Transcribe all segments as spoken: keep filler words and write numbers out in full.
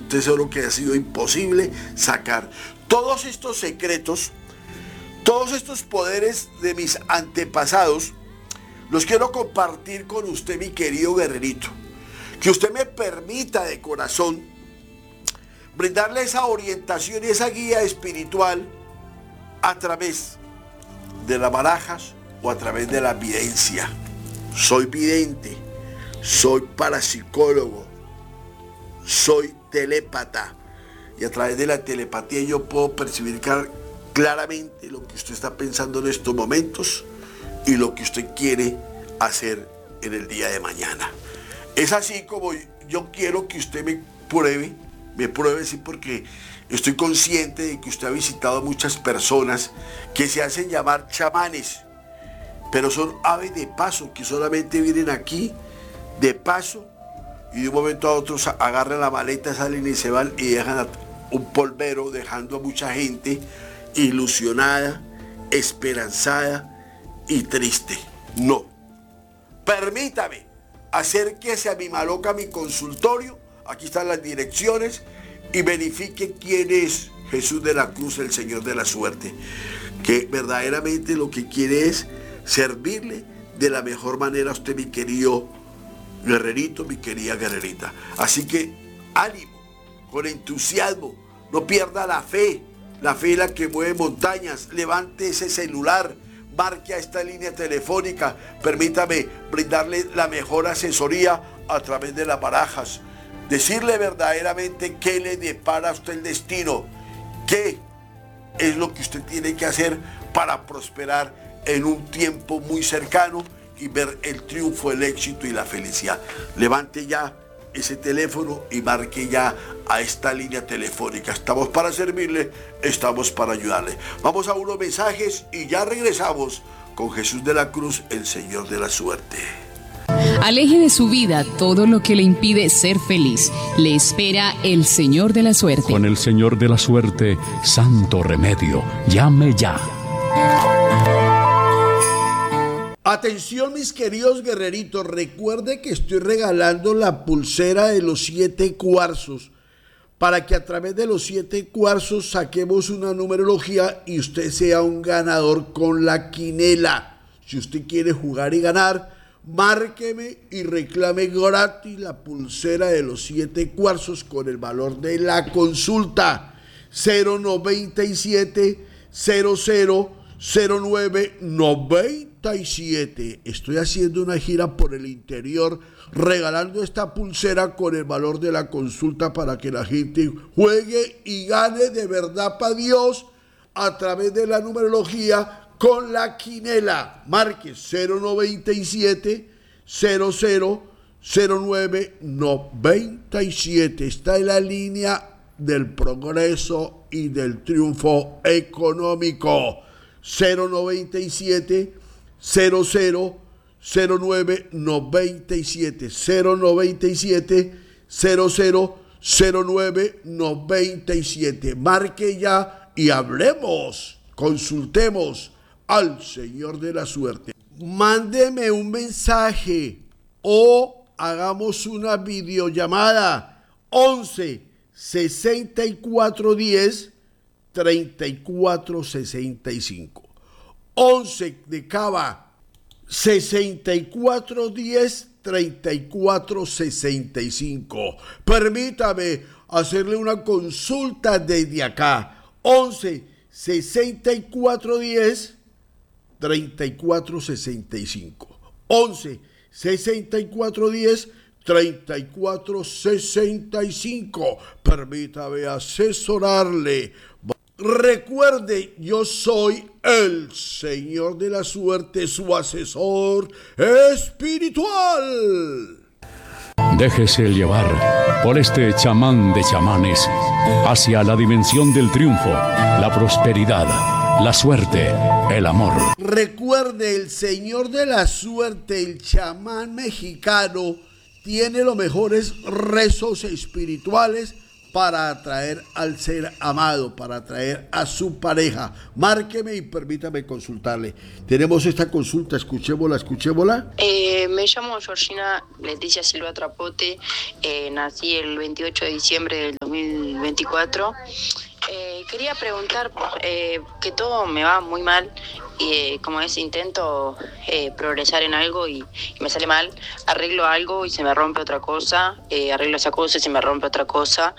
usted seguro que ha sido imposible sacar. Todos estos secretos, todos estos poderes de mis antepasados, los quiero compartir con usted, mi querido guerrerito. Que usted me permita de corazón brindarle esa orientación y esa guía espiritual a través de las barajas o a través de la videncia. Soy vidente, soy parapsicólogo, soy telépata, y a través de la telepatía yo puedo percibir claramente lo que usted está pensando en estos momentos y lo que usted quiere hacer en el día de mañana. Es así como yo quiero que usted me pruebe, me pruebe sí, porque estoy consciente de que usted ha visitado a muchas personas que se hacen llamar chamanes, pero son aves de paso que solamente vienen aquí de paso y de un momento a otro agarran la maleta, salen y se van y dejan un polvero, dejando a mucha gente ilusionada, esperanzada y triste. No, permítame, acérquese a mi maloca, a mi consultorio, aquí están las direcciones, y verifique quién es Jesús de la Cruz, el Señor de la Suerte, que verdaderamente lo que quiere es servirle de la mejor manera a usted, mi querido guerrerito, mi querida guerrerita. Así que ánimo, con entusiasmo, no pierda la fe, la fe es la que mueve montañas. Levante ese celular, marque a esta línea telefónica, permítame brindarle la mejor asesoría a través de las barajas, decirle verdaderamente qué le depara a usted el destino, qué es lo que usted tiene que hacer para prosperar en un tiempo muy cercano y ver el triunfo, el éxito y la felicidad. Levante ya ese teléfono y marque ya a esta línea telefónica. Estamos para servirle, estamos para ayudarle. Vamos a unos mensajes y ya regresamos con Jesús de la Cruz, el Señor de la Suerte. Aleje de su vida todo lo que le impide ser feliz. Le espera el Señor de la Suerte. Con el Señor de la Suerte, santo remedio. Llame ya. Atención, mis queridos guerreritos, recuerde que estoy regalando la pulsera de los siete cuarzos para que a través de los siete cuarzos saquemos una numerología y usted sea un ganador con la quinela. Si usted quiere jugar y ganar, márqueme y reclame gratis la pulsera de los siete cuarzos con el valor de la consulta cero noventa y siete cero cero cero nueve noventa y siete. Estoy haciendo una gira por el interior regalando esta pulsera con el valor de la consulta para que la gente juegue y gane de verdad para Dios a través de la numerología con la quinela. Marque cero noventa y siete cero cero cero nueve noventa y siete. Está en la línea del progreso y del triunfo económico. cero noventa y siete cero cero cero nueve noventa y siete, cero noventa y siete cero cero cero nueve noventa y siete. Marque ya y hablemos, consultemos al Señor de la Suerte. Mándeme un mensaje o hagamos una videollamada once sesenta y cuatro diez treinta y cuatro sesenta y cinco. once de Cava, sesenta y cuatro diez treinta y cuatro sesenta y cinco. Permítame hacerle una consulta desde acá. once sesenta y cuatro diez treinta y cuatro sesenta y cinco. once sesenta y cuatro diez treinta y cuatro sesenta y cinco. Permítame asesorarle. Recuerde, yo soy el Señor de la Suerte, su asesor espiritual. Déjese llevar por este chamán de chamanes hacia la dimensión del triunfo, la prosperidad, la suerte, el amor. Recuerde, el Señor de la Suerte, el chamán mexicano, tiene los mejores rezos espirituales para atraer al ser amado, para atraer a su pareja. Márqueme y permítame consultarle. Tenemos esta consulta, escuchémosla, escuchémosla. Eh, me llamo Georgina Leticia Silva Trapote, eh, nací el veintiocho de diciembre del dos mil veinticuatro. Eh, quería preguntar, eh, que todo me va muy mal, y eh, como es, intento eh, progresar en algo y, y me sale mal, arreglo algo y se me rompe otra cosa, eh, arreglo esa cosa y se me rompe otra cosa.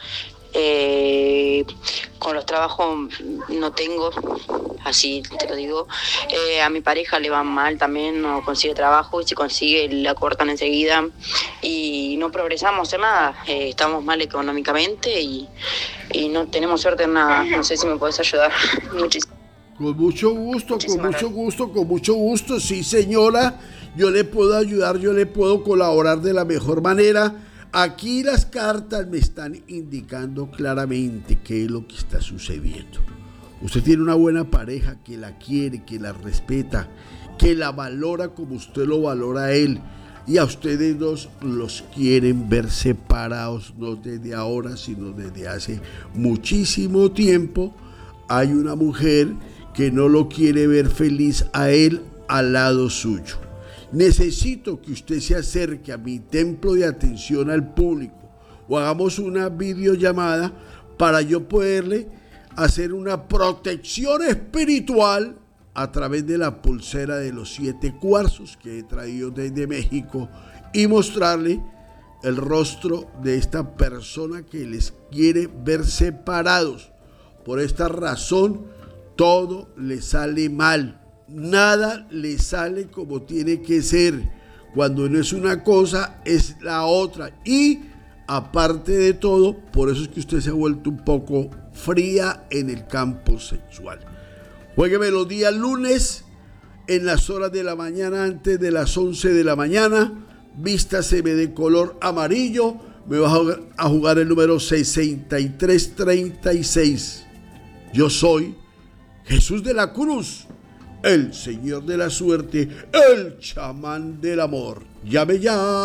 Eh, con los trabajos no tengo, así te lo digo. Eh, a mi pareja le va mal también, no consigue trabajo, y si consigue la cortan enseguida y no progresamos en nada. Eh, estamos mal económicamente y, y no tenemos suerte en nada. No sé si me puedes ayudar. Muchísimo. Con mucho gusto, con mucho gusto, con mucho gusto, sí señora, yo le puedo ayudar, yo le puedo colaborar de la mejor manera. Aquí las cartas me están indicando claramente qué es lo que está sucediendo. Usted tiene una buena pareja que la quiere, que la respeta, que la valora como usted lo valora a él. Y a ustedes dos los quieren ver separados, no desde ahora, sino desde hace muchísimo tiempo. Hay una mujer que no lo quiere ver feliz a él al lado suyo. Necesito que usted se acerque a mi templo de atención al público o hagamos una videollamada para yo poderle hacer una protección espiritual a través de la pulsera de los siete cuarzos que he traído desde México y mostrarle el rostro de esta persona que les quiere ver separados. Por esta razón, todo le sale mal. Nada le sale como tiene que ser. Cuando no es una cosa, es la otra. Y aparte de todo, por eso es que usted se ha vuelto un poco fría en el campo sexual. Juégueme los días lunes en las horas de la mañana, antes de las once de la mañana. Vístaseme de color amarillo. Me va a jugar el número sesenta y tres treinta y seis. Yo soy Jesús de la Cruz, el Señor de la Suerte, el chamán del amor. Llame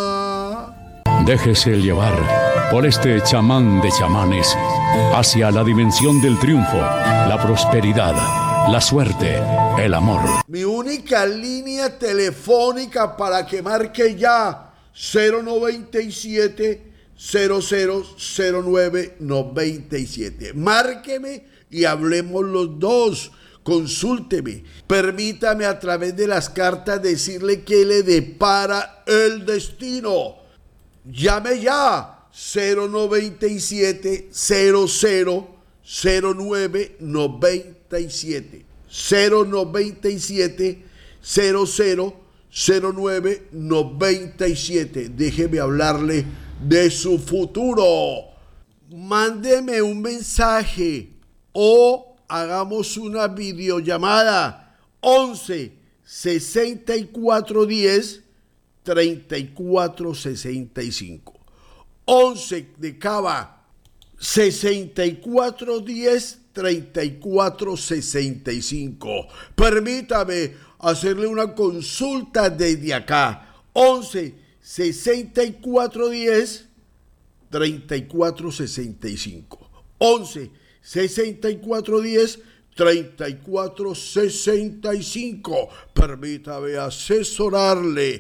ya. Déjese llevar por este chamán de chamanes hacia la dimensión del triunfo, la prosperidad, la suerte, el amor. Mi única línea telefónica para que marque ya cero noventa y siete, cero cero cero nueve noventa y siete. Márqueme y hablemos los dos. Consúlteme, permítame a través de las cartas decirle que le depara el destino. Llame ya, cero noventa y siete, cero cero cero nueve noventa y siete, cero noventa y siete, cero cero cero nueve noventa y siete. Déjeme hablarle de su futuro. Mándeme un mensaje o hagamos una videollamada once sesenta y cuatro diez treinta y cuatro sesenta y cinco. once de Cava sesenta y cuatro diez treinta y cuatro sesenta y cinco. Permítame hacerle una consulta desde acá. once sesenta y cuatro diez treinta y cuatro sesenta y cinco. once sesenta y cuatro diez treinta y cuatro sesenta y cinco. Permítame asesorarle.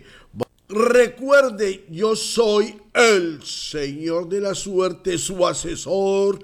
Recuerde, yo soy el Señor de la Suerte, su asesor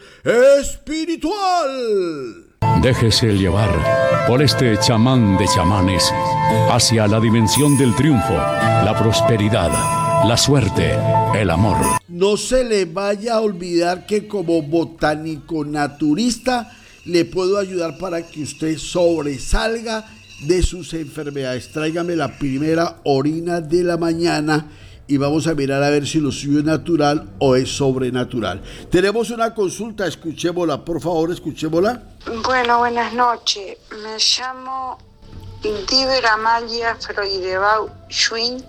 espiritual. Déjese llevar por este chamán de chamanes hacia la dimensión del triunfo, la prosperidad, la suerte, el amor. No se le vaya a olvidar que como botánico naturista le puedo ayudar para que usted sobresalga de sus enfermedades. Tráigame la primera orina de la mañana y vamos a mirar a ver si lo suyo es natural o es sobrenatural. Tenemos una consulta, escuchémosla, por favor, escuchémosla. Bueno, buenas noches. Me llamo Diver Amalia Froidebau Schwinn,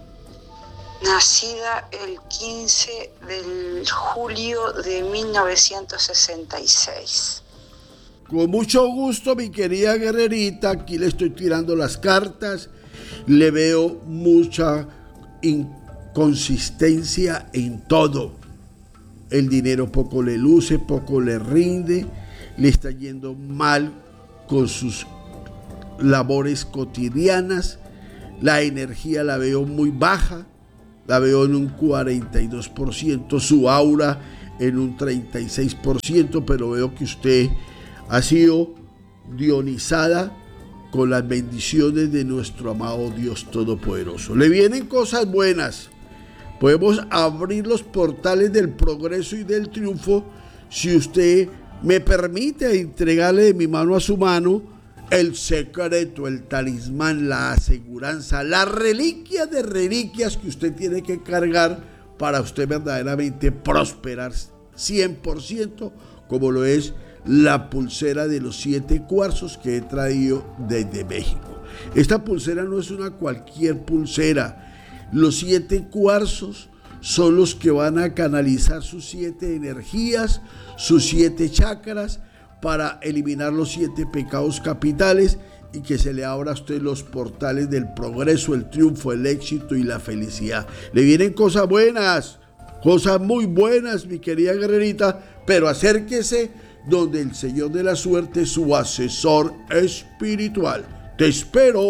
nacida el quince de julio de mil novecientos sesenta y seis. Con mucho gusto, mi querida guerrerita, aquí le estoy tirando las cartas, le veo mucha inconsistencia en todo. el dinero poco le luce, poco le rinde, le está yendo mal con sus labores cotidianas, la energía la veo muy baja, la veo en un cuarenta y dos por ciento, su aura en un treinta y seis por ciento, pero veo que usted ha sido dionizada con las bendiciones de nuestro amado Dios Todopoderoso. Le vienen cosas buenas. Podemos abrir los portales del progreso y del triunfo si usted me permite entregarle de mi mano a su mano el secreto, el talismán, la aseguranza, la reliquia de reliquias que usted tiene que cargar para usted verdaderamente prosperar cien por ciento, como lo es la pulsera de los siete cuarzos que he traído desde México. Esta pulsera no es una cualquier pulsera. Los siete cuarzos son los que van a canalizar sus siete energías, sus siete chakras, para eliminar los siete pecados capitales y que se le abra a usted los portales del progreso, el triunfo, el éxito y la felicidad. Le vienen cosas buenas, cosas muy buenas, mi querida guerrerita, pero acérquese donde el Señor de la Suerte es su asesor espiritual. ¡Te espero!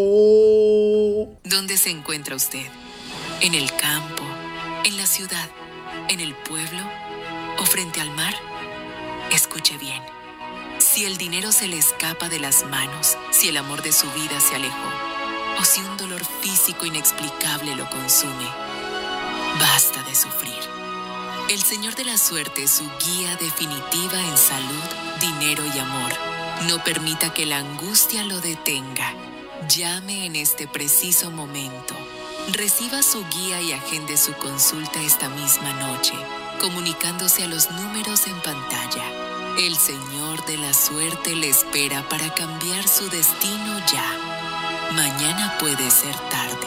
¿Dónde se encuentra usted? ¿En el campo? ¿En la ciudad? ¿En el pueblo? ¿O frente al mar? Escuche bien. Si el dinero se le escapa de las manos, si el amor de su vida se alejó, o si un dolor físico inexplicable lo consume, basta de sufrir. El Señor de la Suerte es su guía definitiva en salud, dinero y amor. No permita que la angustia lo detenga. Llame en este preciso momento. Reciba su guía y agende su consulta esta misma noche, comunicándose a los números en pantalla. El Señor de la Suerte le espera para cambiar su destino ya. Mañana puede ser tarde.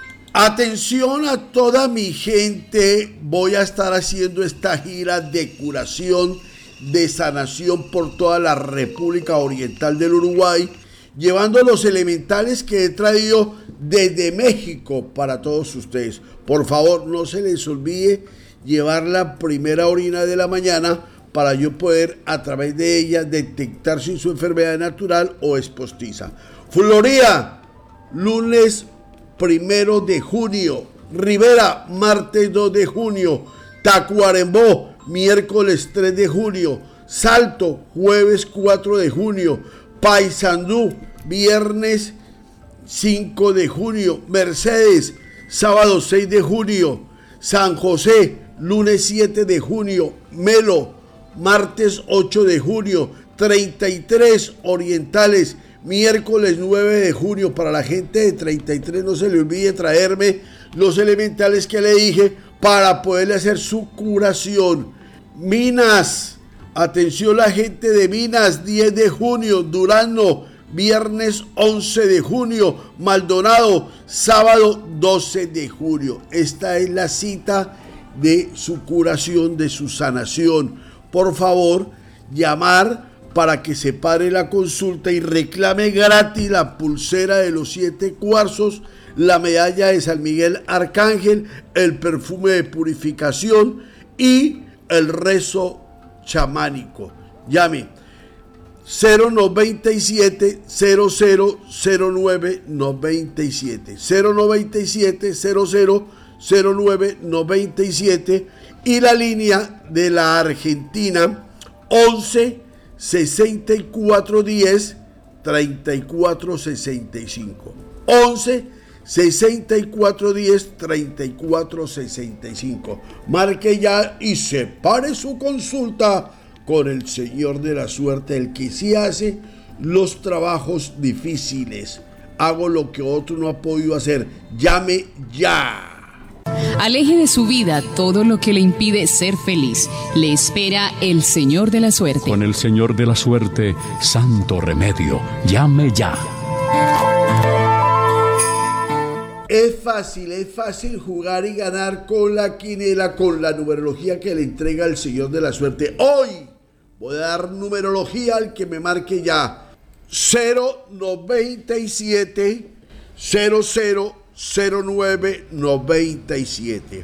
Atención a toda mi gente, voy a estar haciendo esta gira de curación, de sanación por toda la República Oriental del Uruguay, llevando los elementales que he traído desde México para todos ustedes. Por favor, no se les olvide llevar la primera orina de la mañana para yo poder a través de ella detectar si su enfermedad es natural o es postiza. Florida, lunes primero de junio. Rivera, martes dos de junio. Tacuarembó, miércoles tres de junio. Salto, jueves cuatro de junio. Paysandú, viernes cinco de junio. Mercedes, sábado seis de junio. San José, lunes siete de junio. Melo, martes ocho de junio. treinta y tres orientales, miércoles nueve de junio. Para la gente de treinta y tres no se le olvide traerme los elementales que le dije para poderle hacer su curación. Minas, atención la gente de Minas, diez de junio. Durazno, viernes once de junio. Maldonado, sábado doce de junio. Esta es la cita de su curación, de su sanación. Por favor, llamar para que se pare la consulta y reclame gratis la pulsera de los siete cuarzos, la medalla de San Miguel Arcángel, el perfume de purificación y el rezo chamánico. Llame cero noventa y siete, cero cero cero nueve noventa y siete, cero noventa y siete, cero cero cero nueve noventa y siete y la línea de la Argentina once sesenta y cuatro diez treinta y cuatro sesenta y cinco, once sesenta y cuatro diez treinta y cuatro sesenta y cinco. Marque ya y separe su consulta con el Señor de la Suerte, el que sí hace los trabajos difíciles. Hago lo que otro no ha podido hacer. Llame ya. Aleje de su vida todo lo que le impide ser feliz. Le espera el Señor de la Suerte. Con el Señor de la Suerte, santo remedio. Llame ya. Es fácil, es fácil jugar y ganar con la quinela, con la numerología que le entrega el Señor de la Suerte. Hoy voy a dar numerología al que me marque ya. cero noventa y siete, cero cero cero nueve noventa y siete.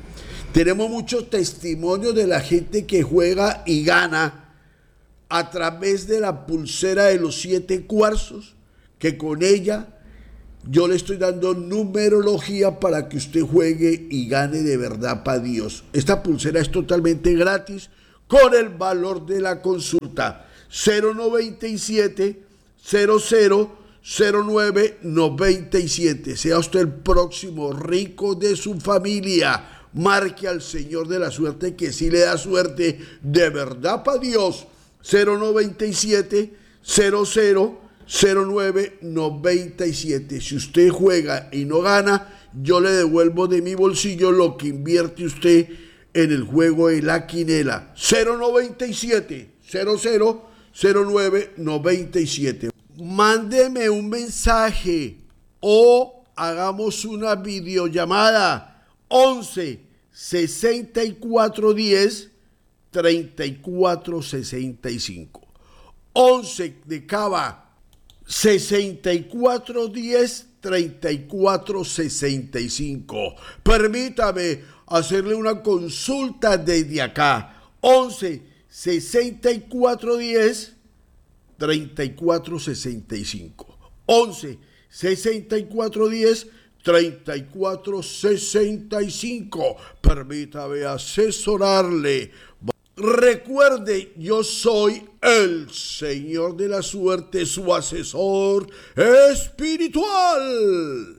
Tenemos muchos testimonios de la gente que juega y gana a través de la pulsera de los siete cuarzos, que con ella yo le estoy dando numerología para que usted juegue y gane de verdad para Dios. Esta pulsera es totalmente gratis con el valor de la consulta. cero noventa y siete, cero cero, cero nueve noventa y siete. Sea usted el próximo rico de su familia. Marque al Señor de la suerte, que sí le da suerte de verdad para Dios. cero noventa y siete, cero cero, cero nueve noventa y siete. Si usted juega y no gana, yo le devuelvo de mi bolsillo lo que invierte usted en el juego de la quinela. cero noventa y siete, cero cero, cero nueve noventa y siete. Mándeme un mensaje o hagamos una videollamada. once, sesenta y cuatro diez, treinta y cuatro sesenta y cinco. once de Cava, sesenta y cuatro diez, treinta y cuatro sesenta y cinco. Permítame hacerle una consulta desde acá. once, sesenta y cuatro diez, treinta y cuatro sesenta y cinco. once, sesenta y cuatro diez, treinta y cuatro sesenta y cinco. Permítame asesorarle. Recuerde, yo soy el Señor de la Suerte, su asesor espiritual.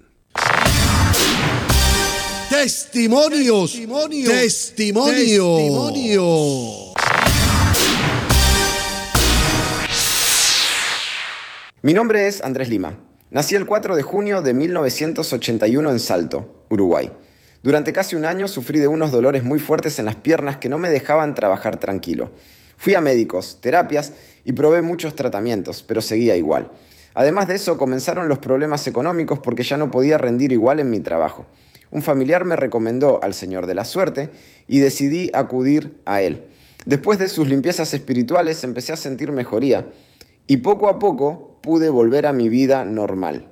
Testimonios, testimonios, testimonios. testimonios. Mi nombre es Andrés Lima. Nací el cuatro de junio de mil novecientos ochenta y uno en Salto, Uruguay. Durante casi un año sufrí de unos dolores muy fuertes en las piernas que no me dejaban trabajar tranquilo. Fui a médicos, terapias y probé muchos tratamientos, pero seguía igual. Además de eso, comenzaron los problemas económicos porque ya no podía rendir igual en mi trabajo. Un familiar me recomendó al Señor de la Suerte y decidí acudir a él. Después de sus limpiezas espirituales empecé a sentir mejoría y poco a poco pude volver a mi vida normal.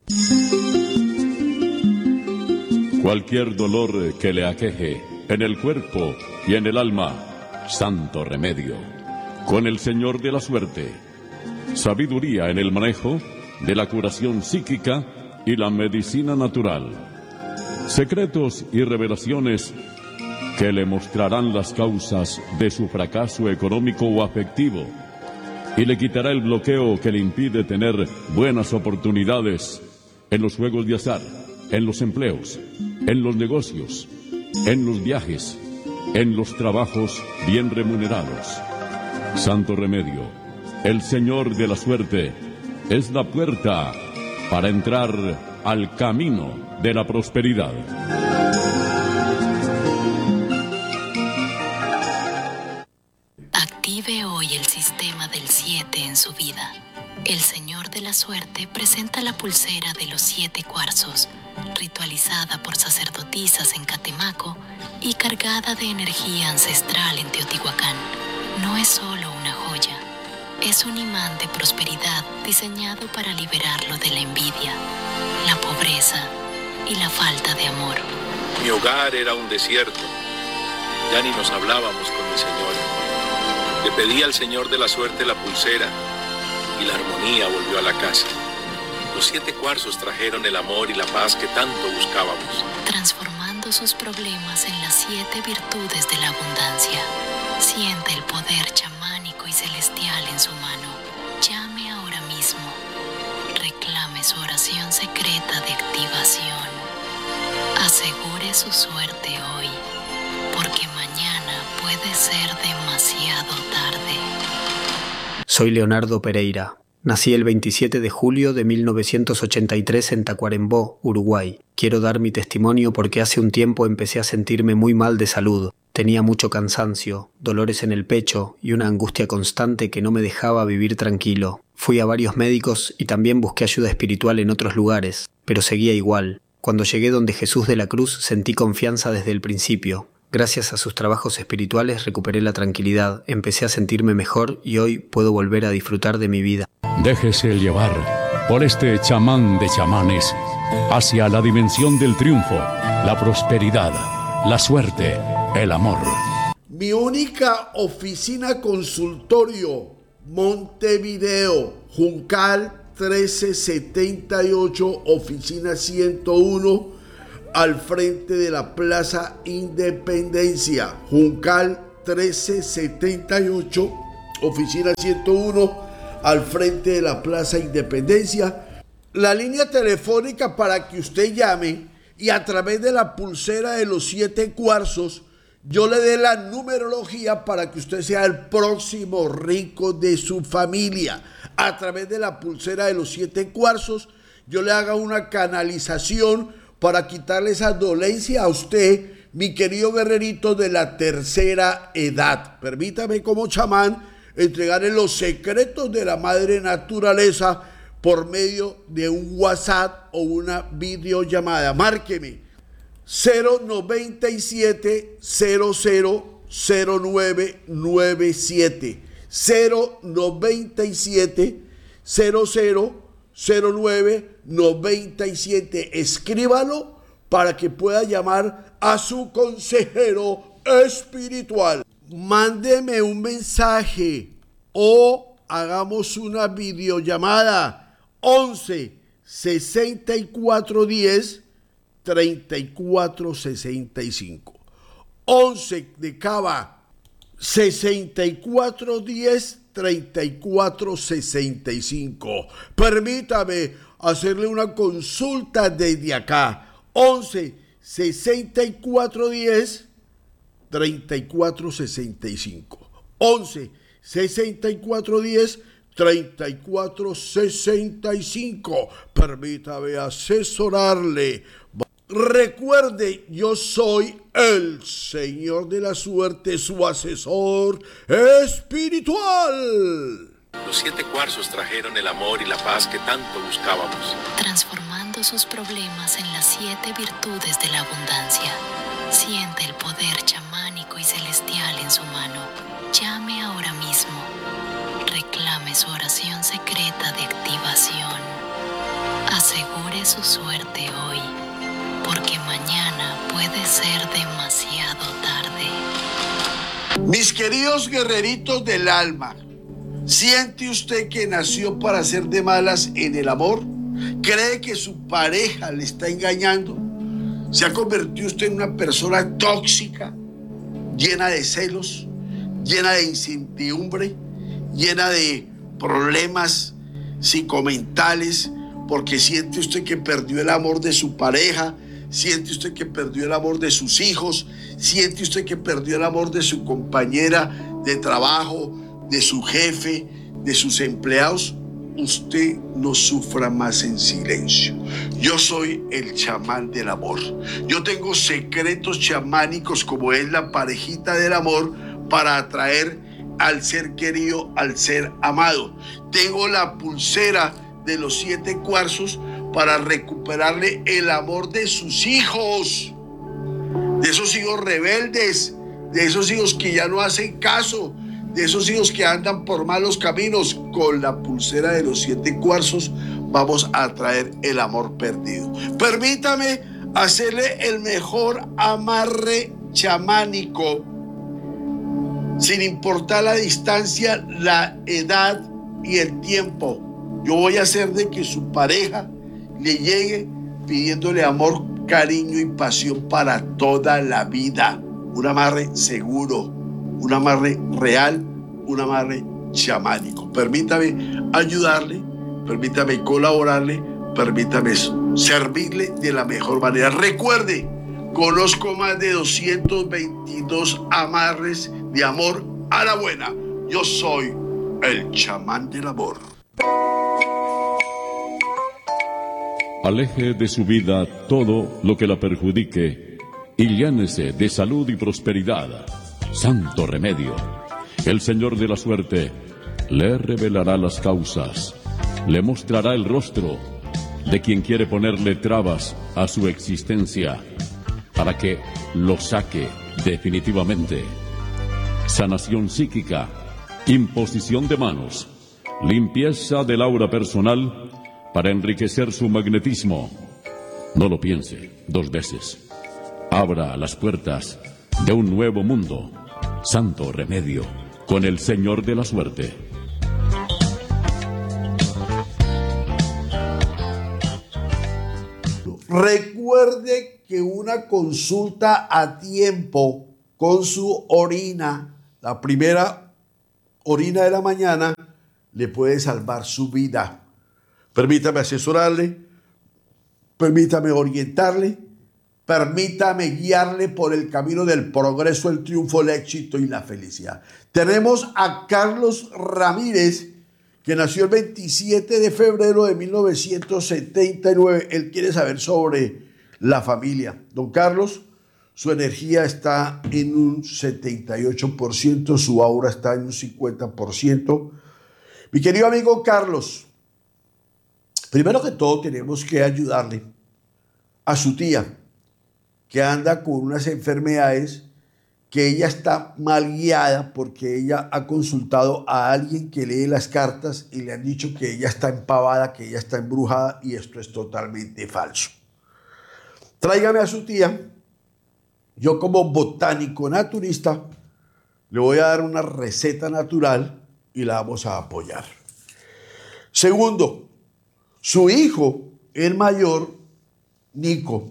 Cualquier dolor que le aqueje en el cuerpo y en el alma, santo remedio. Con el Señor de la Suerte, sabiduría en el manejo de la curación psíquica y la medicina natural. Secretos y revelaciones que le mostrarán las causas de su fracaso económico o afectivo y le quitará el bloqueo que le impide tener buenas oportunidades en los juegos de azar, en los empleos, en los negocios, en los viajes, en los trabajos bien remunerados. Santo remedio, el Señor de la Suerte es la puerta para entrar al camino de la prosperidad. Active hoy el sistema del siete en su vida. El Señor de la Suerte presenta la pulsera de los siete cuarzos, ritualizada por sacerdotisas en Catemaco y cargada de energía ancestral en Teotihuacán. No es solo una joya, es un imán de prosperidad diseñado para liberarlo de la envidia, la pobreza y la falta de amor. Mi hogar era un desierto, ya ni nos hablábamos con mi señora. Le pedí al Señor de la Suerte la pulsera y la armonía volvió a la casa. Los siete cuarzos trajeron el amor y la paz que tanto buscábamos, transformando sus problemas en las siete virtudes de la abundancia. Siente el poder chamánico y celestial en su mano. Llame ahora mismo. Reclame su oración secreta de activación. Asegure su suerte hoy, porque mañana puede ser demasiado tarde. Soy Leonardo Pereira. Nací el veintisiete de julio de mil novecientos ochenta y tres en Tacuarembó, Uruguay. Quiero dar mi testimonio porque hace un tiempo empecé a sentirme muy mal de salud. Tenía mucho cansancio, dolores en el pecho y una angustia constante que no me dejaba vivir tranquilo. Fui a varios médicos y también busqué ayuda espiritual en otros lugares, pero seguía igual. Cuando llegué donde Jesús de la Cruz sentí confianza desde el principio. Gracias a sus trabajos espirituales recuperé la tranquilidad, empecé a sentirme mejor y hoy puedo volver a disfrutar de mi vida. Déjese llevar por este chamán de chamanes hacia la dimensión del triunfo, la prosperidad, la suerte el amor. Mi única oficina consultorio, Montevideo, Juncal trece setenta y ocho, oficina ciento uno, al frente de la Plaza Independencia. Juncal trece setenta y ocho, oficina ciento uno, al frente de la Plaza Independencia. La línea telefónica para que usted llame y a través de la pulsera de los siete cuarzos yo le dé la numerología para que usted sea el próximo rico de su familia. A través de la pulsera de los siete cuarzos yo le haga una canalización para quitarle esa dolencia a usted, mi querido guerrerito de la tercera edad. Permítame como chamán entregarle los secretos de la madre naturaleza por medio de un WhatsApp o una videollamada. Márqueme cero noventa y siete cero cero cero nueve nueve siete, cero noventa y siete cero cero cero nueve nueve siete. Escríbalo para que pueda llamar a su consejero espiritual. Mándeme un mensaje o hagamos una videollamada once sesenta y cuatro diez treinta y cuatro sesenta y cinco. once de Cava, sesenta y cuatro diez treinta y cuatro sesenta y cinco. Permítame hacerle una consulta desde acá. once sesenta y cuatro diez treinta y cuatro sesenta y cinco. once sesenta y cuatro diez treinta y cuatro sesenta y cinco. Permítame asesorarle. Recuerde, yo soy el Señor de la Suerte, su asesor espiritual. Los siete cuarzos trajeron el amor y la paz que tanto buscábamos, transformando sus problemas en las siete virtudes de la abundancia. Siente el poder chamánico y celestial en su mano. Llame ahora mismo. Reclame su oración secreta de activación. Asegure su suerte hoy, porque mañana puede ser demasiado tarde. Mis queridos guerreritos del alma, ¿siente usted que nació para ser de malas en el amor? ¿Cree que su pareja le está engañando? ¿Se ha convertido usted en una persona tóxica, llena de celos, llena de incertidumbre, llena de problemas psicomentales, porque siente usted que perdió el amor de su pareja? Siente usted que perdió el amor de sus hijos, siente usted que perdió el amor de su compañera de trabajo, de su jefe, de sus empleados. Usted no sufra más en silencio. Yo soy el chamán del amor. Yo tengo secretos chamánicos como es la parejita del amor para atraer al ser querido, al ser amado. Tengo la pulsera de los siete cuarzos para recuperarle el amor de sus hijos, de esos hijos rebeldes, de esos hijos que ya no hacen caso, de esos hijos que andan por malos caminos. Con la pulsera de los siete cuarzos vamos a traer el amor perdido. Permítame hacerle el mejor amarre chamánico, sin importar la distancia, la edad y el tiempo. Yo voy a hacer de que su pareja le llegue pidiéndole amor, cariño y pasión para toda la vida. Un amarre seguro, un amarre real, un amarre chamánico. Permítame ayudarle, permítame colaborarle, permítame servirle de la mejor manera. Recuerde, conozco más de doscientos veintidós amarres de amor a la buena. Yo soy el chamán del amor. Aleje de su vida todo lo que la perjudique y llénese de salud y prosperidad. Santo Remedio. El Señor de la Suerte le revelará las causas, le mostrará el rostro de quien quiere ponerle trabas a su existencia para que lo saque definitivamente. Sanación psíquica, imposición de manos, limpieza del aura personal para enriquecer su magnetismo. No lo piense dos veces. Abra las puertas de un nuevo mundo. Santo Remedio, con el Señor de la Suerte. Recuerde que una consulta a tiempo con su orina, la primera orina de la mañana, le puede salvar su vida. Permítame asesorarle, permítame orientarle, permítame guiarle por el camino del progreso, el triunfo, el éxito y la felicidad. Tenemos a Carlos Ramírez, que nació el veintisiete de febrero de mil novecientos setenta y nueve. Él quiere saber sobre la familia. Don Carlos, su energía está en un setenta y ocho por ciento, su aura está en un cincuenta por ciento. Mi querido amigo Carlos, primero que todo tenemos que ayudarle a su tía, que anda con unas enfermedades, que ella está mal guiada porque ella ha consultado a alguien que lee las cartas y le han dicho que ella está empavada, que ella está embrujada, y esto es totalmente falso. Tráigame a su tía. Yo, como botánico naturista, le voy a dar una receta natural y la vamos a apoyar. Segundo, su hijo, el mayor, Nico,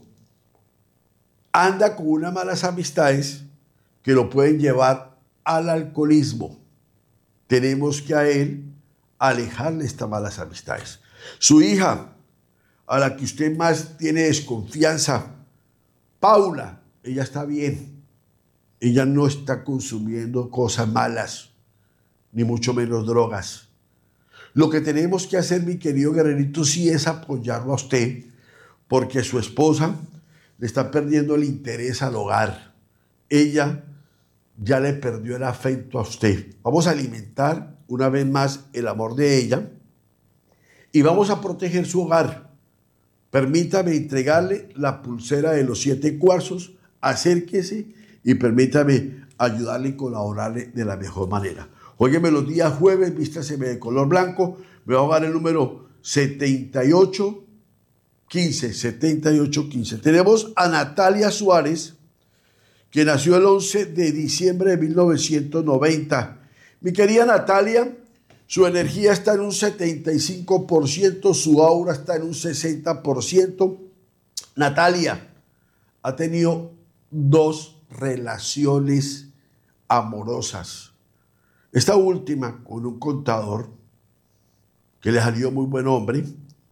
anda con unas malas amistades que lo pueden llevar al alcoholismo. Tenemos que a él alejarle estas malas amistades. Su hija, a la que usted más tiene desconfianza, Paula, ella está bien. Ella no está consumiendo cosas malas, ni mucho menos drogas. Lo que tenemos que hacer, mi querido guerrerito, sí es apoyarlo a usted, porque su esposa le está perdiendo el interés al hogar. Ella ya le perdió el afecto a usted. Vamos a alimentar una vez más el amor de ella y vamos a proteger su hogar. Permítame entregarle la pulsera de los siete cuarzos, acérquese y permítame ayudarle y colaborarle de la mejor manera. Óyeme, los días jueves, vístaseme de color blanco, me va a dar el número setenta y ocho quince, setenta y ocho quince. Tenemos a Natalia Suárez, que nació el once de diciembre de mil novecientos noventa. Mi querida Natalia, su energía está en un setenta y cinco por ciento, su aura está en un sesenta por ciento. Natalia ha tenido dos relaciones amorosas. Esta última con un contador que le salió muy buen hombre,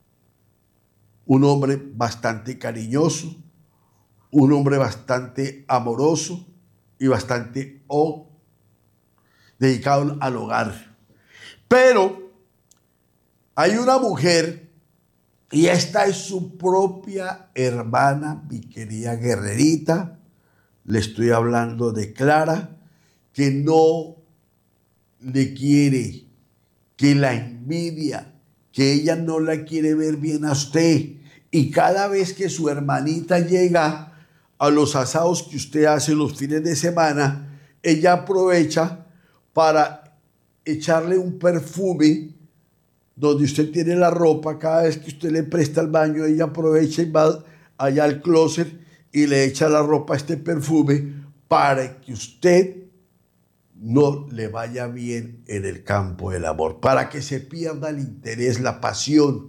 un hombre bastante cariñoso, un hombre bastante amoroso y bastante oh, dedicado al hogar. Pero hay una mujer, y esta es su propia hermana, mi querida guerrerita, le estoy hablando de Clara, que no le quiere, que la envidia, que ella no la quiere ver bien a usted. Y cada vez que su hermanita llega a los asados que usted hace los fines de semana, ella aprovecha para echarle un perfume donde usted tiene la ropa. Cada vez que usted le presta el baño, ella aprovecha y va allá al closet y le echa la ropa este perfume para que usted no le vaya bien en el campo del amor, para que se pierda el interés, la pasión,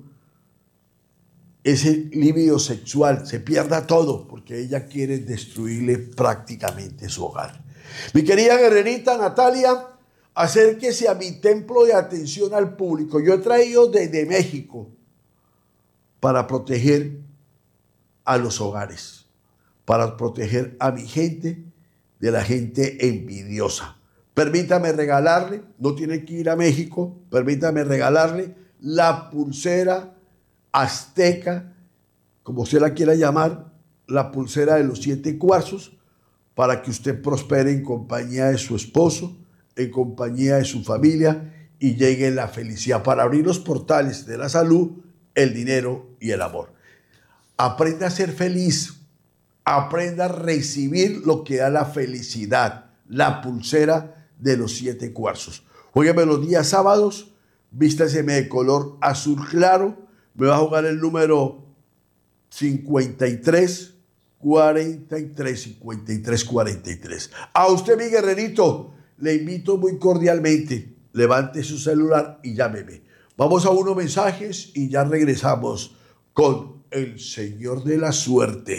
ese líbido sexual, se pierda todo, porque ella quiere destruirle prácticamente su hogar. Mi querida guerrerita Natalia, acérquese a mi templo de atención al público. Yo he traído desde México para proteger a los hogares, para proteger a mi gente de la gente envidiosa. Permítame regalarle, no tiene que ir a México, permítame regalarle la pulsera azteca, como usted la quiera llamar, la pulsera de los siete cuarzos, para que usted prospere en compañía de su esposo, en compañía de su familia, y llegue la felicidad, para abrir los portales de la salud, el dinero y el amor. Aprenda a ser feliz, aprenda a recibir lo que da la felicidad, la pulsera de los siete cuarzos. Óigame, los días sábados, vístaseme de color azul claro, me va a jugar el número cincuenta y tres cuarenta y tres, cincuenta y tres, cuarenta y tres. A usted, mi guerrerito, le invito muy cordialmente, levante su celular y llámeme. Vamos a unos mensajes y ya regresamos con el Señor de la Suerte.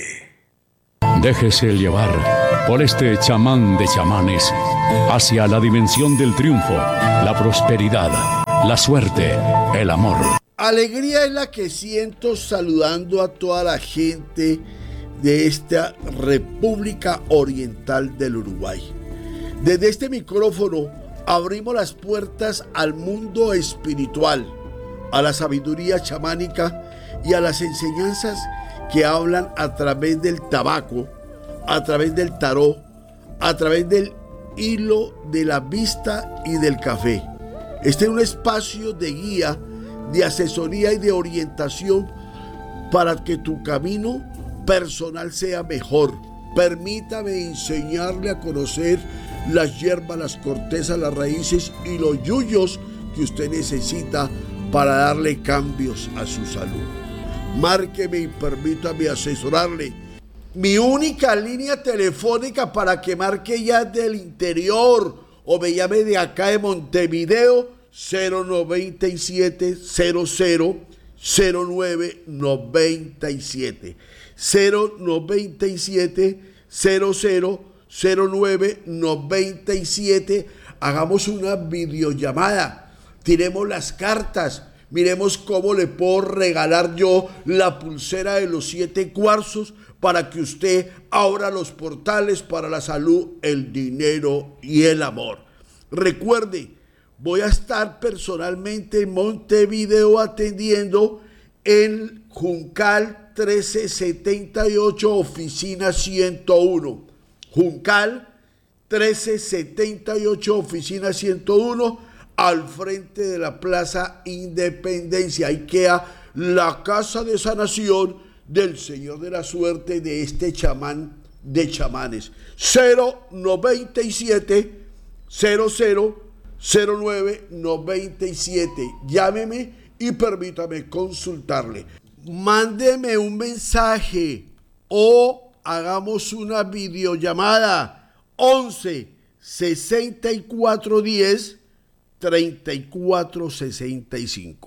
Déjese llevar por este chamán de chamanes hacia la dimensión del triunfo, la prosperidad, la suerte, el amor. Alegría es la que siento saludando a toda la gente de esta República Oriental del Uruguay. Desde este micrófono abrimos las puertas al mundo espiritual, a la sabiduría chamánica y a las enseñanzas que hablan a través del tabaco, a través del tarot, a través del hilo de la vista y del café. Este es un espacio de guía, de asesoría y de orientación para que tu camino personal sea mejor. Permítame enseñarle a conocer las hierbas, las cortezas, las raíces y los yuyos que usted necesita para darle cambios a su salud. Márqueme y permítame asesorarle. Mi única línea telefónica para que marque ya del interior o me llame de acá de Montevideo, cero noventa y siete, cero cero, cero nueve noventa y siete. cero noventa y siete, cero cero, cero nueve noventa y siete. Hagamos una videollamada, tiremos las cartas, miremos cómo le puedo regalar yo la pulsera de los siete cuarzos para que usted abra los portales para la salud, el dinero y el amor. Recuerde, voy a estar personalmente en Montevideo atendiendo en Juncal trece setenta y ocho, oficina ciento uno. Juncal trece setenta y ocho, oficina ciento uno, al frente de la Plaza Independencia. Ahí queda la casa de sanación del Señor de la Suerte, de este chamán de chamanes. cero noventa y siete, cero cero, cero nueve noventa y siete. Llámeme y permítame consultarle. Mándeme un mensaje o hagamos una videollamada. once, sesenta y cuatro, diez, treinta y cuatro, sesenta y cinco.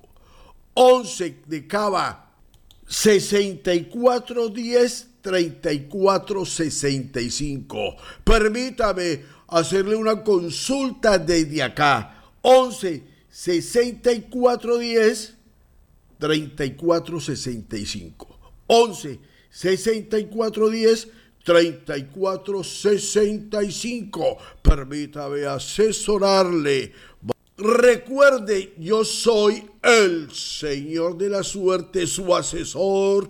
once de Cava, sesenta y cuatro, diez, treinta y cuatro, sesenta y cinco. Permítame hacerle una consulta desde acá. once, sesenta y cuatro, diez, treinta y cuatro, sesenta y cinco. once, sesenta y cuatro, diez, treinta y cuatro, sesenta y cinco. Permítame asesorarle. Recuerde, yo soy el Señor de la Suerte, su asesor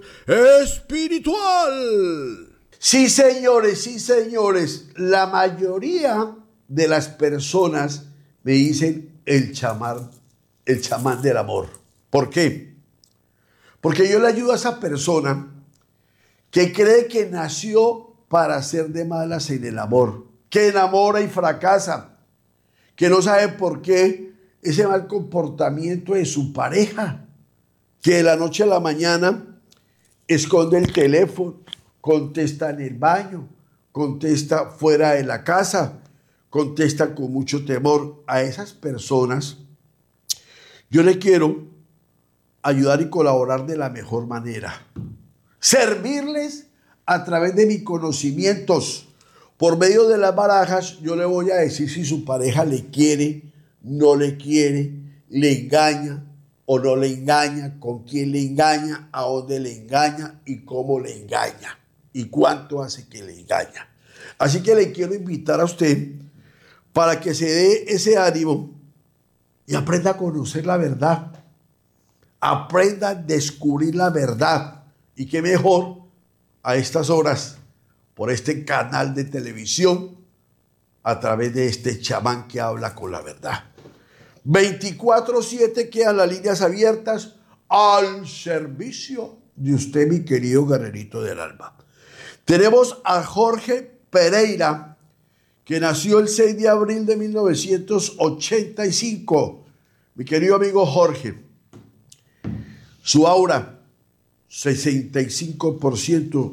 espiritual. Sí, señores, sí, señores. La mayoría de las personas me dicen el chamán, el chamán del amor. ¿Por qué? Porque yo le ayudo a esa persona que cree que nació para hacer de malas en el amor, que enamora y fracasa, que no sabe por qué ese mal comportamiento de su pareja, que de la noche a la mañana esconde el teléfono, contesta en el baño, contesta fuera de la casa, contesta con mucho temor. A esas personas yo le quiero ayudar y colaborar de la mejor manera. Servirles a través de mis conocimientos. Por medio de las barajas yo le voy a decir si su pareja le quiere, no le quiere, le engaña o no le engaña, con quién le engaña, a dónde le engaña y cómo le engaña y cuánto hace que le engaña. Así que le quiero invitar a usted para que se dé ese ánimo y aprenda a conocer la verdad. Aprenda a descubrir la verdad. Y qué mejor a estas horas por este canal de televisión a través de este chamán que habla con la verdad. veinticuatro siete quedan las líneas abiertas al servicio de usted, mi querido guerrerito del alma. Tenemos a Jorge Pereira, que nació el seis de abril de mil novecientos ochenta y cinco. Mi querido amigo Jorge, su aura, sesenta y cinco por ciento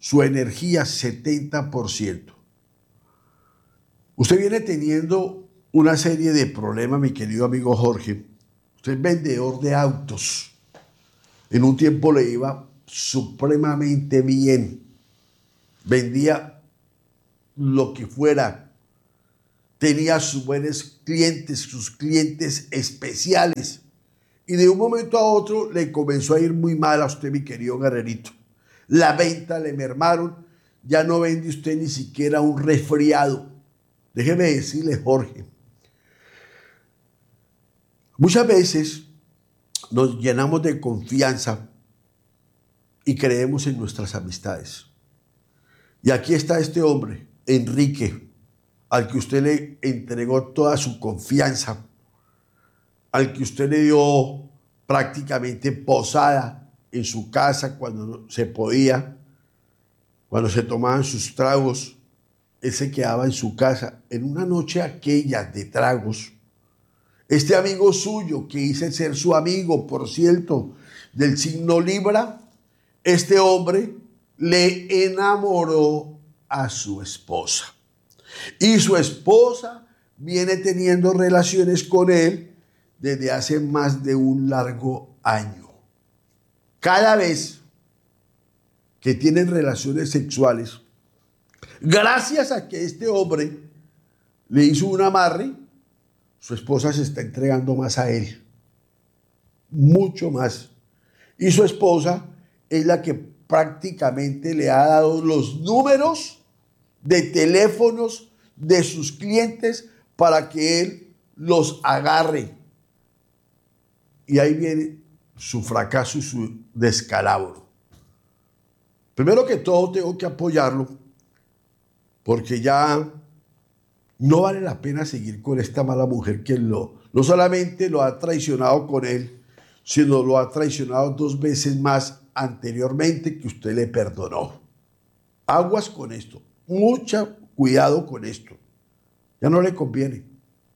su energía setenta por ciento. Usted viene teniendo una serie de problemas, mi querido amigo Jorge. Usted es vendedor de autos. En un tiempo le iba supremamente bien. Vendía lo que fuera. Tenía sus buenos clientes, sus clientes especiales. Y de un momento a otro le comenzó a ir muy mal a usted, mi querido guerrerito. La venta le mermaron. Ya no vende usted ni siquiera un resfriado. Déjeme decirle, Jorge. Muchas veces nos llenamos de confianza y creemos en nuestras amistades. Y aquí está este hombre, Enrique, al que usted le entregó toda su confianza, al que usted le dio prácticamente posada en su casa cuando se podía, cuando se tomaban sus tragos, él se quedaba en su casa. En una noche aquella de tragos, este amigo suyo, que dice ser su amigo, por cierto, del signo Libra, este hombre le enamoró a su esposa. Y su esposa viene teniendo relaciones con él desde hace más de un largo año. Cada vez que tienen relaciones sexuales, gracias a que este hombre le hizo un amarre, su esposa se está entregando más a él, mucho más. Y su esposa es la que prácticamente le ha dado los números de teléfonos de sus clientes para que él los agarre. Y ahí viene su fracaso y su descalabro. Primero que todo tengo que apoyarlo porque ya no vale la pena seguir con esta mala mujer que lo, no solamente lo ha traicionado con él, sino lo ha traicionado dos veces más anteriormente que usted le perdonó. Aguas con esto, mucho cuidado con esto. Ya no le conviene.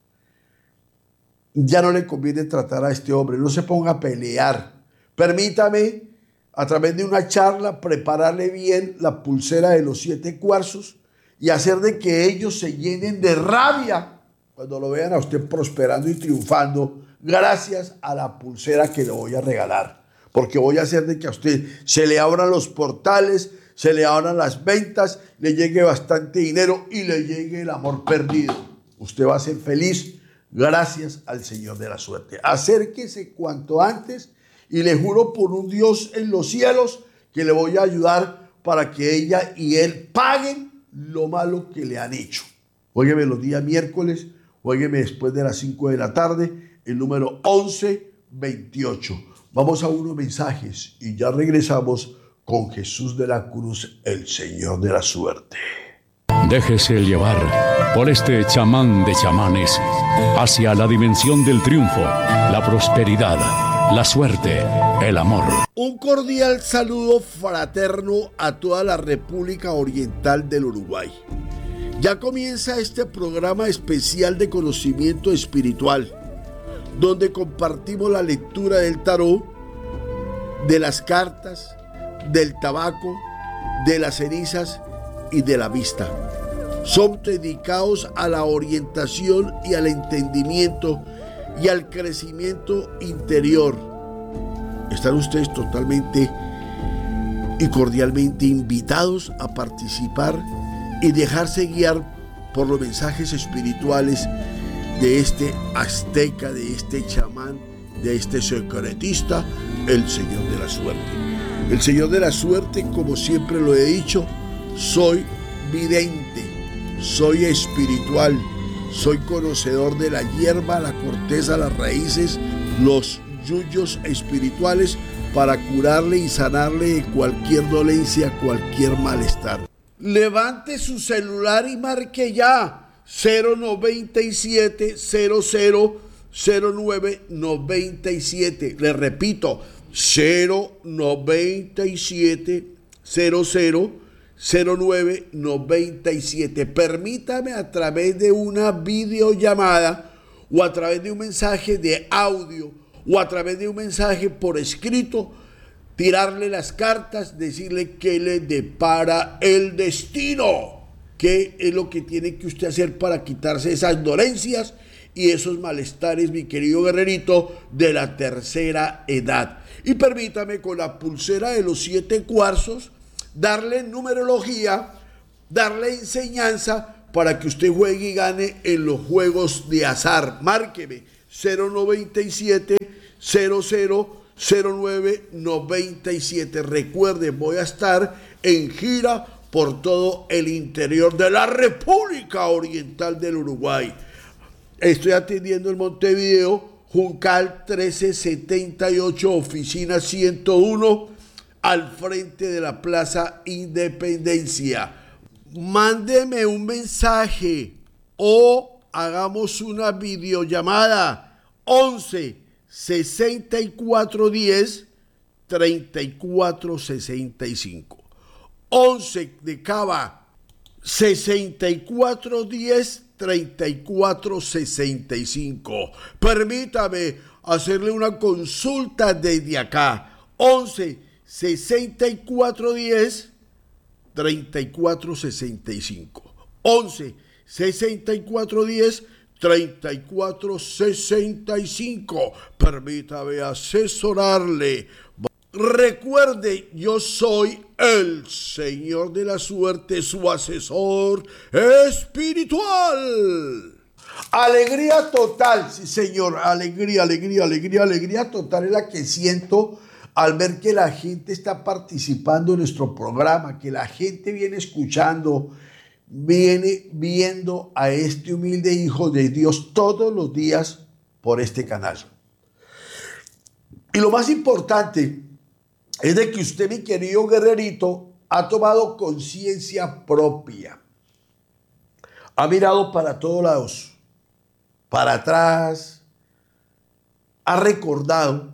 Ya no le conviene tratar a este hombre, no se ponga a pelear. Permítame, a través de una charla, prepararle bien la pulsera de los siete cuarzos y hacer de que ellos se llenen de rabia cuando lo vean a usted prosperando y triunfando gracias a la pulsera que le voy a regalar. Porque voy a hacer de que a usted se le abran los portales, se le abran las ventas, le llegue bastante dinero y le llegue el amor perdido. Usted va a ser feliz gracias al Señor de la suerte. Acérquese cuanto antes y le juro por un Dios en los cielos que le voy a ayudar para que ella y él paguen lo malo que le han hecho. Óyeme los días miércoles, óyeme después de las cinco de la tarde, el número once veintiocho. Vamos a unos mensajes y ya regresamos con Jesús de la Cruz, el Señor de la suerte. Déjese llevar por este chamán de chamanes hacia la dimensión del triunfo, la prosperidad, la suerte, el amor. Un cordial saludo fraterno a toda la República Oriental del Uruguay. Ya comienza este programa especial de conocimiento espiritual, donde compartimos la lectura del tarot, de las cartas, del tabaco, de las cenizas y de la vista. Son dedicados a la orientación y al entendimiento y al crecimiento interior. Están ustedes totalmente y cordialmente invitados a participar y dejarse guiar por los mensajes espirituales de este azteca, de este chamán, de este secretista, el Señor de la Suerte. El Señor de la Suerte, como siempre lo he dicho, soy vidente, soy espiritual, soy conocedor de la hierba, la corteza, las raíces, los yuyos espirituales para curarle y sanarle de cualquier dolencia, cualquier malestar. Levante su celular y marque ya cero noventa y siete cero cero cero nueve noventa y siete. Le repito, cero noventa y siete cero cero cero nueve noventa y siete. Permítame a través de una videollamada o a través de un mensaje de audio o a través de un mensaje por escrito tirarle las cartas, decirle qué le depara el destino, qué es lo que tiene que usted hacer para quitarse esas dolencias y esos malestares, mi querido guerrerito, de la tercera edad. Y permítame, con la pulsera de los siete cuarzos, darle numerología, darle enseñanza para que usted juegue y gane en los juegos de azar. Márqueme cero noventa y siete, cero cero cero nueve noventa y siete. Recuerden, voy a estar en gira por todo el interior de la República Oriental del Uruguay. Estoy atendiendo en Montevideo, Juncal trece setenta y ocho, oficina ciento uno, al frente de la Plaza Independencia. Mándeme un mensaje o hagamos una videollamada once sesenta y cuatro diez treinta y cuatro sesenta y cinco. once de Cava, sesenta y cuatro diez treinta y cuatro sesenta y cinco. Permítame hacerle una consulta desde acá. once sesenta y cuatro diez treinta y cuatro sesenta y cinco. once sesenta y cuatro diez treinta y cuatro sesenta y cinco. Permítame asesorarle. Recuerde, yo soy el Señor de la Suerte, su asesor espiritual. Alegría total, sí señor, alegría, alegría, alegría, alegría total es la que siento al ver que la gente está participando en nuestro programa, que la gente viene escuchando, viene viendo a este humilde hijo de Dios todos los días por este canal. Y lo más importante es de que usted, mi querido guerrerito, ha tomado conciencia propia. Ha mirado para todos lados, para atrás, ha recordado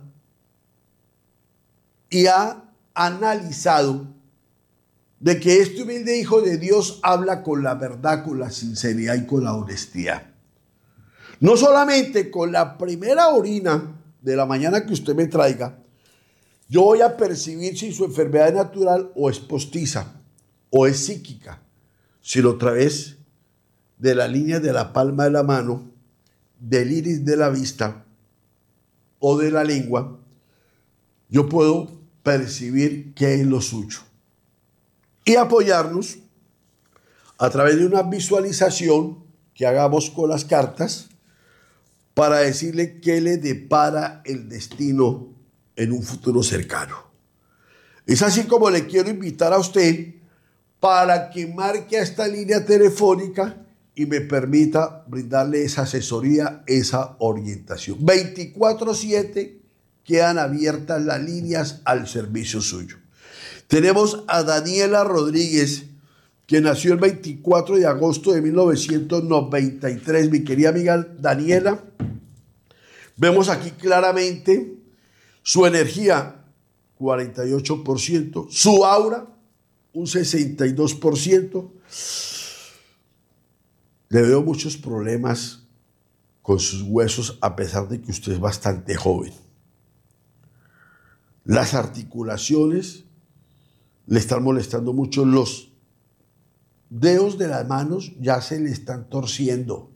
y ha analizado de que este humilde hijo de Dios habla con la verdad, con la sinceridad y con la honestidad. No solamente con la primera orina de la mañana que usted me traiga, yo voy a percibir si su enfermedad es natural o es postiza o es psíquica, sino a través de la línea de la palma de la mano, del iris de la vista o de la lengua, yo puedo percibir qué es lo suyo. Y apoyarnos a través de una visualización que hagamos con las cartas para decirle qué le depara el destino en un futuro cercano. Es así como le quiero invitar a usted para que marque a esta línea telefónica y me permita brindarle esa asesoría, esa orientación. veinticuatro siete quedan abiertas las líneas al servicio suyo. Tenemos a Daniela Rodríguez, que nació el veinticuatro de agosto de mil novecientos noventa y tres. Mi querida amiga Daniela, vemos aquí claramente su energía, cuarenta y ocho por ciento. Su aura, un sesenta y dos por ciento. Le veo muchos problemas con sus huesos, a pesar de que usted es bastante joven. Las articulaciones le están molestando mucho. Los dedos de las manos ya se le están torciendo.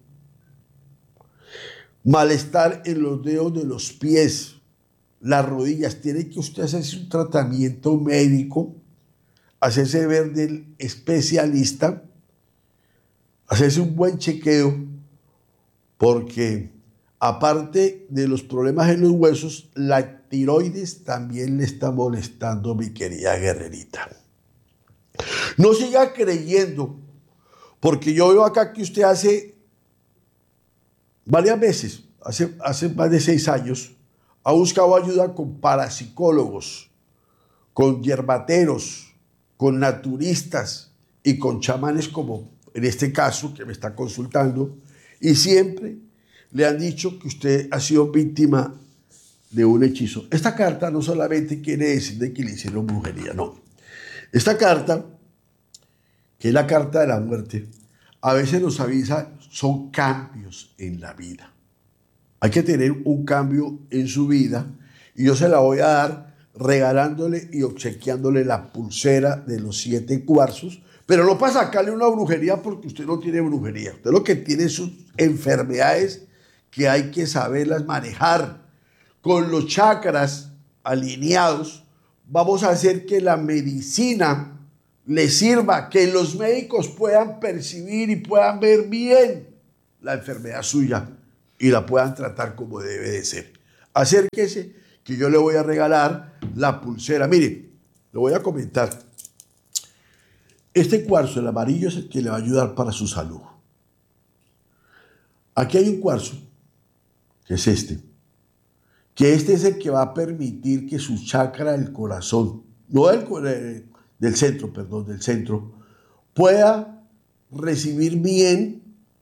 Malestar en los dedos de los pies, las rodillas. Tiene que usted hacerse un tratamiento médico, hacerse ver del especialista, hacerse un buen chequeo, porque aparte de los problemas en los huesos, la tiroides también le está molestando, mi querida guerrerita. No siga creyendo, porque yo veo acá que usted hace varias veces, hace, hace más de seis años, ha buscado ayuda con parapsicólogos, con hierbateros, con naturistas y con chamanes, como en este caso que me está consultando, y siempre le han dicho que usted ha sido víctima de un hechizo. Esta carta no solamente quiere decir de que le hicieron brujería, no. Esta carta, que es la carta de la muerte, a veces nos avisa, son cambios en la vida. Hay que tener un cambio en su vida y yo se la voy a dar regalándole y obsequiándole la pulsera de los siete cuarzos, pero no para sacarle una brujería porque usted no tiene brujería. Usted lo que tiene son enfermedades que hay que saberlas manejar. Con los chakras alineados, vamos a hacer que la medicina le sirva, que los médicos puedan percibir y puedan ver bien la enfermedad suya y la puedan tratar como debe de ser. Acérquese, que yo le voy a regalar la pulsera. Mire, le voy a comentar. Este cuarzo, el amarillo, es el que le va a ayudar para su salud. Aquí hay un cuarzo, que es este, que este es el que va a permitir que su chakra del corazón, no del, del centro, perdón, del centro, pueda recibir bien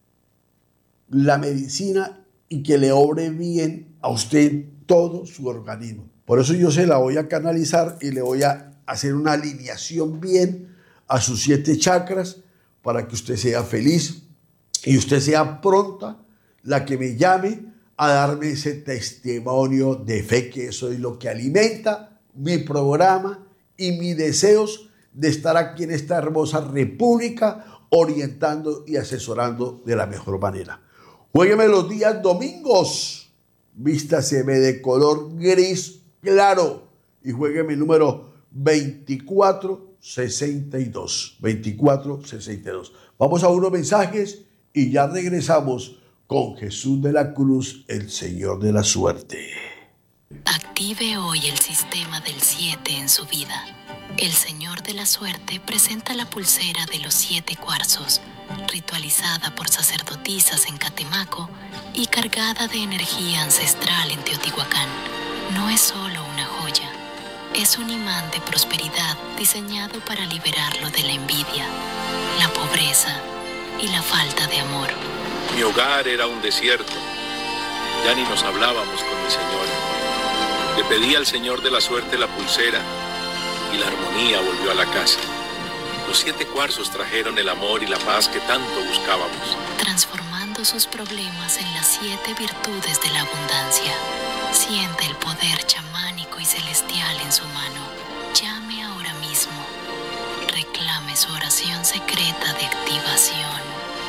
la medicina y que le obre bien a usted todo su organismo. Por eso yo se la voy a canalizar y le voy a hacer una alineación bien a sus siete chakras para que usted sea feliz y usted sea pronta la que me llame a darme ese testimonio de fe, que eso es lo que alimenta mi programa y mis deseos de estar aquí en esta hermosa república orientando y asesorando de la mejor manera. Juégueme los días domingos, vístaseme de color gris claro y juégueme el número veinticuatro sesenta y dos. veinticuatro sesenta y dos. Vamos a unos mensajes y ya regresamos con Jesús de la Cruz, el Señor de la Suerte. Active hoy el sistema del siete en su vida. El Señor de la Suerte presenta la pulsera de los siete cuarzos, ritualizada por sacerdotisas en Catemaco y cargada de energía ancestral en Teotihuacán. No es solo una joya, es un imán de prosperidad diseñado para liberarlo de la envidia, la pobreza y la falta de amor. Mi hogar era un desierto, ya ni nos hablábamos con mi señora. Le pedí al Señor de la Suerte la pulsera y la armonía volvió a la casa. Los siete cuarzos trajeron el amor y la paz que tanto buscábamos, transformando sus problemas en las siete virtudes de la abundancia. Siente el poder chamánico y celestial en su mano. Llame ahora mismo. Reclame su oración secreta de activación.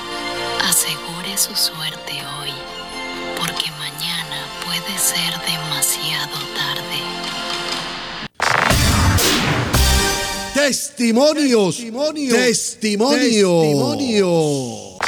Asegure su suerte hoy, porque mañana puede ser demasiado tarde. Testimonios, testimonios, testimonios. testimonios.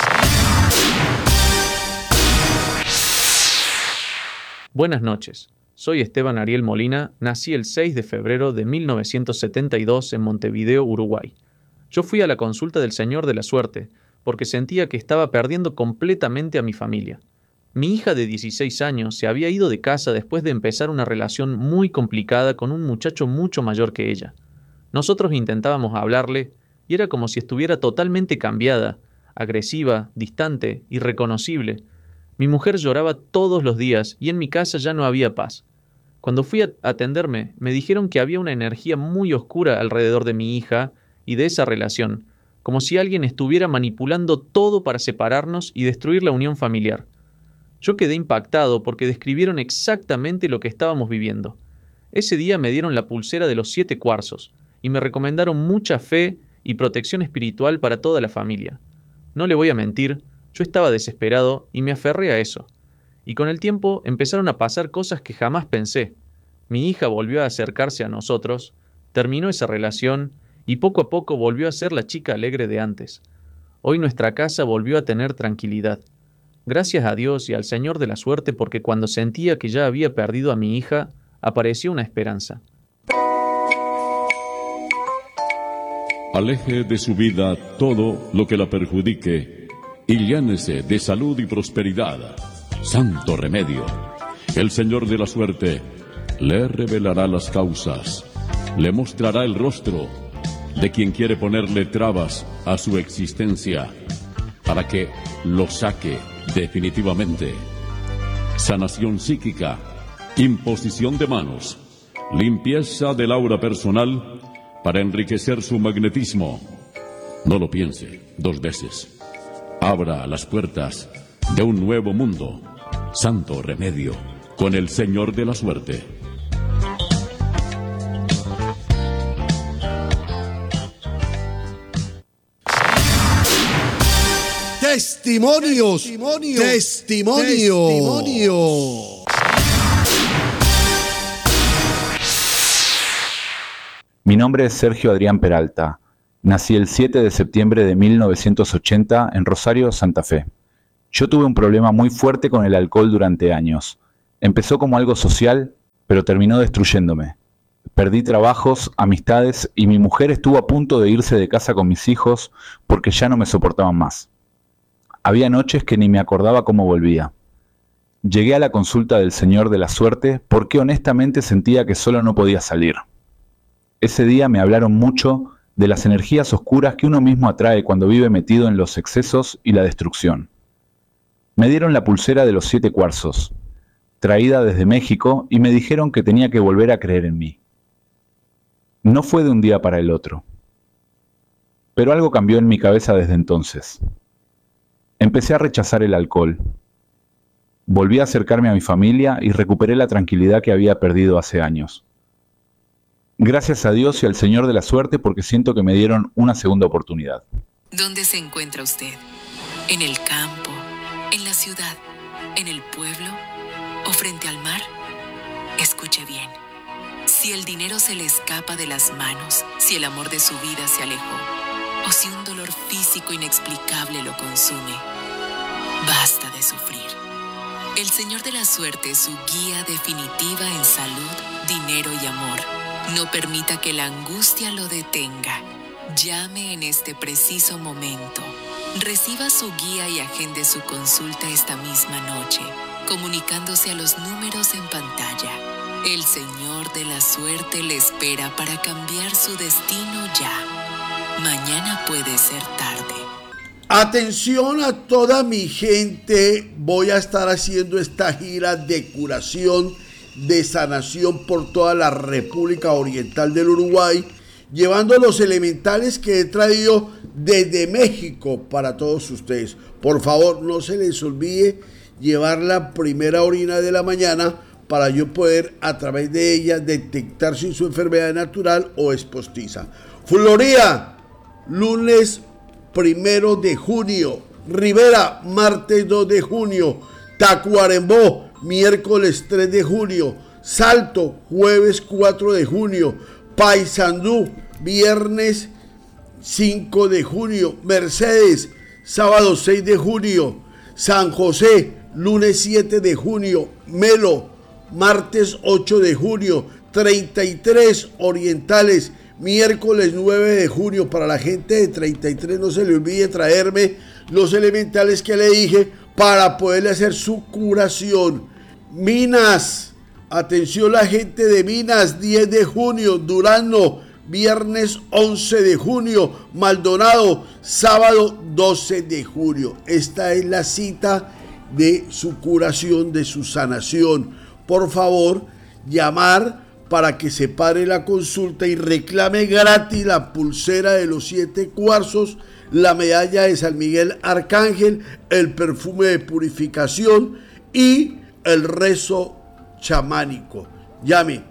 Buenas noches, soy Esteban Ariel Molina, nací el seis de febrero de mil novecientos setenta y dos en Montevideo, Uruguay. Yo fui a la consulta del Señor de la Suerte, porque sentía que estaba perdiendo completamente a mi familia. Mi hija de dieciséis años se había ido de casa después de empezar una relación muy complicada con un muchacho mucho mayor que ella. Nosotros intentábamos hablarle y era como si estuviera totalmente cambiada, agresiva, distante, irreconocible. Mi mujer lloraba todos los días y en mi casa ya no había paz. Cuando fui a atenderme, me dijeron que había una energía muy oscura alrededor de mi hija y de esa relación, como si alguien estuviera manipulando todo para separarnos y destruir la unión familiar. Yo quedé impactado porque describieron exactamente lo que estábamos viviendo. Ese día me dieron la pulsera de los siete cuarzos y me recomendaron mucha fe y protección espiritual para toda la familia. No le voy a mentir, yo estaba desesperado y me aferré a eso. Y con el tiempo empezaron a pasar cosas que jamás pensé. Mi hija volvió a acercarse a nosotros, terminó esa relación y poco a poco volvió a ser la chica alegre de antes. Hoy nuestra casa volvió a tener tranquilidad. Gracias a Dios y al Señor de la Suerte, porque cuando sentía que ya había perdido a mi hija, apareció una esperanza. Aleje de su vida todo lo que la perjudique y llénese de salud y prosperidad. Santo remedio. El Señor de la Suerte le revelará las causas, le mostrará el rostro de quien quiere ponerle trabas a su existencia para que lo saque definitivamente. Sanación psíquica, imposición de manos, limpieza del aura personal para enriquecer su magnetismo. No lo piense dos veces. Abra las puertas de un nuevo mundo. Santo remedio con el Señor de la Suerte. Testimonios. Testimonios. Testimonios. Mi nombre es Sergio Adrián Peralta. Nací el siete de septiembre de mil novecientos ochenta en Rosario, Santa Fe. Yo tuve un problema muy fuerte con el alcohol durante años. Empezó como algo social, pero terminó destruyéndome. Perdí trabajos, amistades y mi mujer estuvo a punto de irse de casa con mis hijos porque ya no me soportaban más. Había noches que ni me acordaba cómo volvía. Llegué a la consulta del Señor de la Suerte porque honestamente sentía que solo no podía salir. Ese día me hablaron mucho de las energías oscuras que uno mismo atrae cuando vive metido en los excesos y la destrucción. Me dieron la pulsera de los siete cuarzos, traída desde México, y me dijeron que tenía que volver a creer en mí. No fue de un día para el otro. Pero algo cambió en mi cabeza desde entonces. Empecé a rechazar el alcohol. Volví a acercarme a mi familia y recuperé la tranquilidad que había perdido hace años. Gracias a Dios y al Señor de la Suerte porque siento que me dieron una segunda oportunidad. ¿Dónde se encuentra usted? ¿En el campo? ¿En la ciudad? ¿En el pueblo? ¿O frente al mar? Escuche bien. Si el dinero se le escapa de las manos, si el amor de su vida se alejó, o si un dolor físico inexplicable lo consume, basta de sufrir. El Señor de la Suerte es su guía definitiva en salud, dinero y amor. No permita que la angustia lo detenga. Llame en este preciso momento. Reciba su guía y agende su consulta esta misma noche, comunicándose a los números en pantalla. El Señor de la Suerte le espera para cambiar su destino ya. Mañana puede ser tarde. Atención a toda mi gente, voy a estar haciendo esta gira de curación, de sanación por toda la República Oriental del Uruguay, llevando los elementales que he traído desde México para todos ustedes. Por favor, no se les olvide llevar la primera orina de la mañana para yo poder a través de ella detectar si su enfermedad es natural o es postiza. Florida, lunes primero de junio. Rivera, martes dos de junio. Tacuarembó, miércoles tres de junio. Salto, jueves cuatro de junio. Paysandú, viernes cinco de junio. Mercedes, sábado seis de junio. San José, lunes siete de junio. Melo, martes ocho de junio. treinta y tres Orientales, miércoles nueve de junio. Para la gente de treinta y tres no se le olvide traerme los elementales que le dije para poderle hacer su curación. Minas, atención la gente de Minas, diez de junio. Durazno, viernes once de junio. Maldonado, sábado doce de junio. Esta es la cita de su curación, de su sanación. Por favor, llamar para que se pare la consulta y reclame gratis la pulsera de los siete cuarzos, la medalla de San Miguel Arcángel, el perfume de purificación y el rezo chamánico. Llame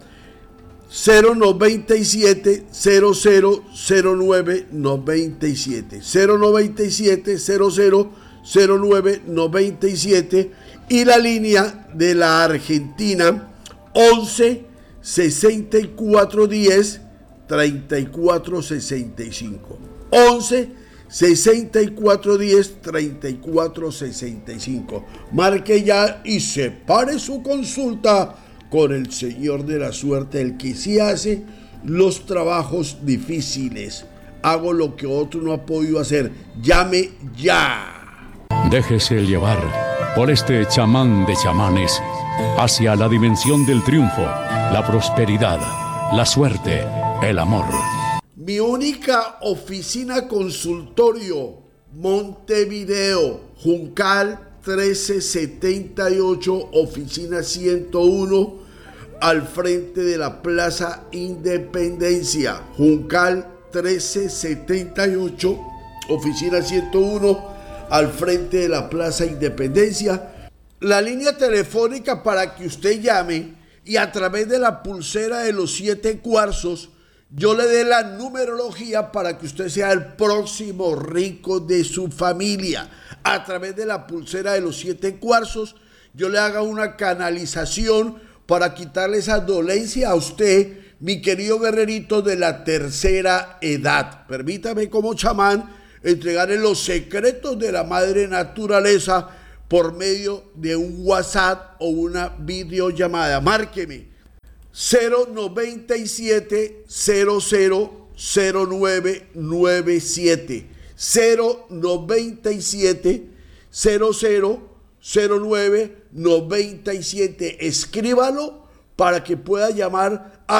cero noventa y siete, cero cero cero nueve noventa y siete, cero noventa y siete, cero cero cero nueve noventa y siete y la línea de la Argentina once sesenta y cuatro diez treinta y cuatro sesenta y cinco. once sesenta y cuatro diez treinta y cuatro sesenta y cinco. Marque ya y separe su consulta con el Señor de la Suerte, el que sí hace los trabajos difíciles. Hago lo que otro no ha podido hacer. Llame ya. Déjese llevar por este chamán de chamanes hacia la dimensión del triunfo, la prosperidad, la suerte, el amor. Mi única oficina consultorio, Montevideo, Juncal trece setenta y ocho, oficina ciento uno, al frente de la Plaza Independencia. Juncal trece setenta y ocho, oficina ciento uno, al frente de la Plaza Independencia. La línea telefónica para que usted llame y a través de la pulsera de los siete cuarzos yo le dé la numerología para que usted sea el próximo rico de su familia. A través de la pulsera de los siete cuarzos, yo le haga una canalización para quitarle esa dolencia a usted, mi querido guerrerito de la tercera edad. Permítame como chamán entregarle los secretos de la madre naturaleza por medio de un WhatsApp o una videollamada. Márqueme cero noventa y siete cero cero cero nueve nueve siete, cero noventa y siete cero cero cero nueve noventa y siete. Escríbalo para que pueda llamar a